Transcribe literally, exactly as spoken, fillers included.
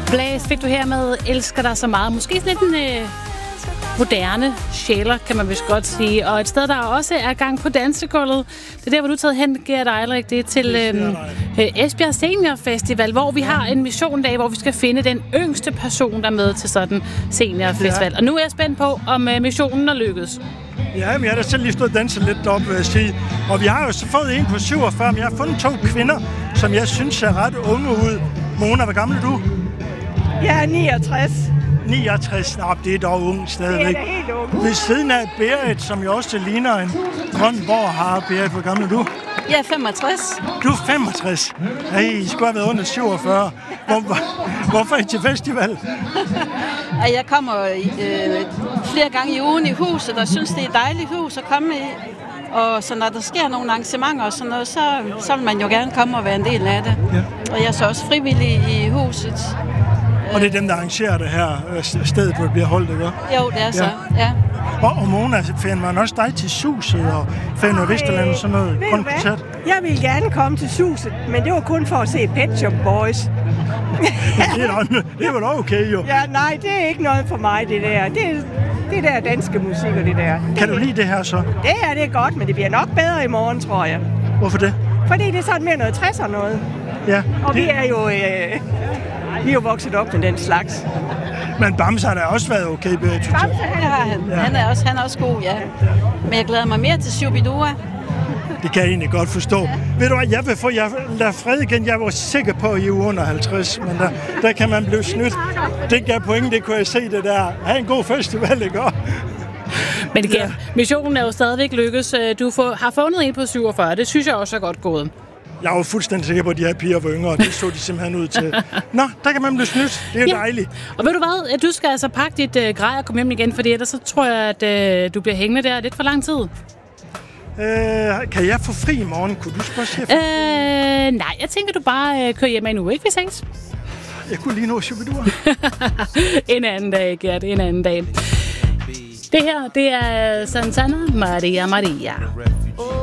Blæs fik du her med Elsker dig så meget. Måske sådan lidt en øh, moderne sjæler, kan man vist godt sige. Og et sted, der også er gang på dansegulvet. Det er der, hvor du er taget hen, Gert Eilerich. Det er til øh, Esbjerg Senior Festival, hvor vi har en missiondag, hvor vi skal finde den yngste person, der er med til sådan seniorfestival. Ja. Og nu er jeg spændt på, om øh, missionen er lykkedes. Ja, men jeg har da selv lige stået og danset lidt op, vil jeg sige. Og vi har jo så fået en på syvogfyrre, men jeg har fundet to kvinder, som jeg synes ser ret unge ud. Mona, hvor gammel er du? Jeg er niogtres. niogtres, nå, det er dog ung stadigvæk. Det er da helt ung. Ved siden af Berit, som jo også ligner en grøn borhare. Berit, hvor gammel er du? Jeg er femogtres. Du er femogtres? Hey, I skulle have været under syvogfyrre. Hvor, hvor, hvorfor er I til festival? Jeg kommer øh, flere gange i ugen i huset, og synes, det er et dejligt hus at komme i. Og så når der sker nogle arrangementer og sådan noget, så, så vil man jo gerne komme og være en del af det. Ja. Og jeg er så også frivillig i huset. Og det er dem, der arrangerer det her sted, hvor det bliver holdt, ikke? Jo, det er så, ja. ja. Og, og Mona, fandt man også dig til Suset og Fanny og Vesterland og sådan noget? Ved du Jeg ville gerne komme til Suset, men det var kun for at se Pet Shop Boys. det, er da, det er vel okay, jo. Ja, nej, det er ikke noget for mig, det der. Det er, det der danske musik og det der. Kan du lide det her så? Det er det er godt, men det bliver nok bedre i morgen, tror jeg. Hvorfor det? Fordi det er sådan mere noget tresser noget. Ja. Og det... vi er jo... Øh, Vi er jo vokset op med den slags. Men Bamse har da også været okay, Berit. Bamse, han har han. Ja. Han, er også, han er også god, ja. Men jeg glæder mig mere til Shubidua. Det kan jeg egentlig godt forstå. Ja. Ved du hvad, jeg vil få jer lade fred igen. Jeg var sikker på, at I er under halvtreds, men der, der kan man blive snydt. Det gav point, det kunne jeg se det der. Ha' en god festival, ikke? Men igen, ja. Missionen er jo stadigvæk lykkes. Du får, har fundet en på syvogfyrre. Det synes jeg også er godt gået. Jeg var fuldstændig sikker på, at de her piger var yngre, og det så de simpelthen ud til. Nå, der kan man blive snydt. Det er jo ja. dejligt. Og ved du hvad? Du skal altså pakke dit øh, grej og komme hjem igen, fordi ellers så tror jeg, at øh, du bliver hængende der lidt for lang tid. Øh, kan jeg få fri i morgen? Kunne du spørge chef? Øh, nej, jeg tænker, du bare øh, kører hjem af nu, ikke? Vi ses. Jeg kunne lige nå Shubidua. En anden dag, Gert. En anden dag. Det her, det er Santana Maria Maria.